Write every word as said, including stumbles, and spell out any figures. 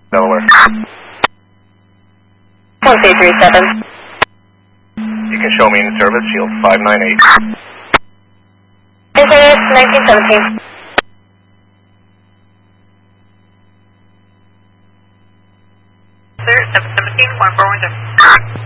Delaware. one three three seven. You can show me in service, shield five nine eight. In service, nineteen seventeen. Sir, seven seventeen, one four one seven.